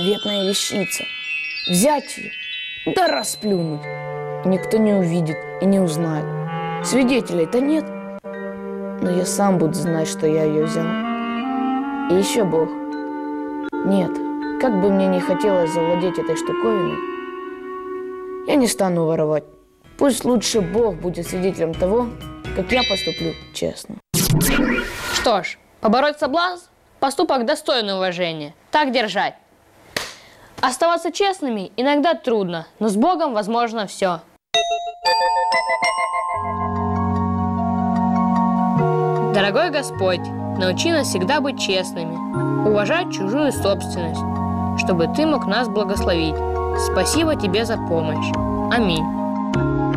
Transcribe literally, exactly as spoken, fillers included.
Ветная вещица. Взять ее, да расплюнуть. Никто не увидит и не узнает. Свидетелей-то нет. Но я сам буду знать, что я ее взял. И еще Бог. Нет, как бы мне не хотелось завладеть этой штуковиной, я не стану воровать. Пусть лучше Бог будет свидетелем того, как я поступлю честно. Что ж, побороть соблазн – поступок достойный уважения. Так держать. Оставаться честными иногда трудно, но с Богом возможно все. Дорогой Господь, научи нас всегда быть честными, уважать чужую собственность, чтобы Ты мог нас благословить. Спасибо Тебе за помощь. Аминь.